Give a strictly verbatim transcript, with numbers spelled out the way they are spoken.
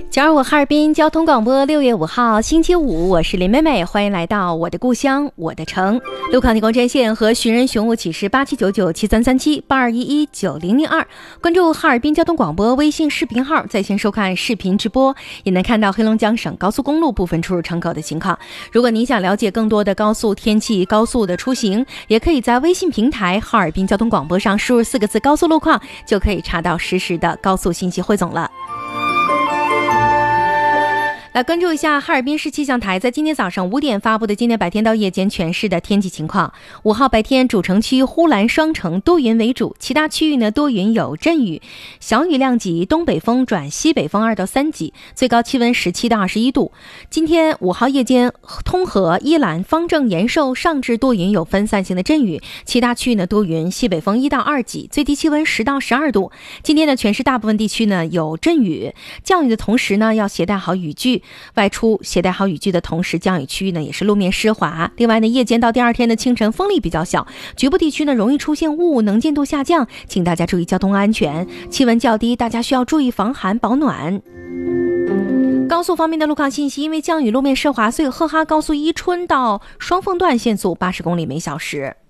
九二五哈尔滨交通广播，六月五号星期五，我是林妹妹，欢迎来到我的故乡我的城。路况提供专线和寻人寻物启事八七九九七三三七八二一一九零零二，关注哈尔滨交通广播微信视频号，在线收看视频直播，也能看到黑龙江省高速公路部分出入城口的情况。如果你想了解更多的高速天气、高速的出行，也可以在微信平台哈尔滨交通广播上输入四个字高速路况，就可以查到实时的高速信息汇总了。来关注一下哈尔滨市气象台在今天早上五点发布的今天白天到夜间全市的天气情况。五号白天，主城区呼兰双城多云为主，其他区域呢多云有阵雨，小雨量级东北风转西北风二到三级，最高气温十七到二十一度。今天五号夜间，通河、依兰、方正、延寿上至多云有分散性的阵雨，其他区域呢多云，西北风一到二级，最低气温十到十二度。今天呢全市大部分地区呢有阵雨，降雨的同时呢要携带好雨具，外出携带好雨具的同时，降雨区域呢也是路面湿滑。另外呢，夜间到第二天的清晨风力比较小，局部地区呢容易出现雾，能见度下降，请大家注意交通安全。气温较低，大家需要注意防寒保暖。高速方面的路况信息，因为降雨路面湿滑，所以赫哈高速伊春到双凤段限速八十公里每小时。